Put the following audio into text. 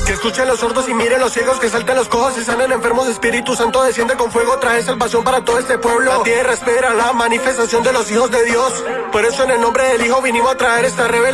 Que escuchen los sordos y miren los ciegos, que salten los cojos y sanen enfermos. Espíritu Santo desciende con fuego, trae salvación para todo este pueblo. La tierra espera la manifestación de los hijos de Dios. Por eso en el nombre del Hijo vinimos a traer esta revelación.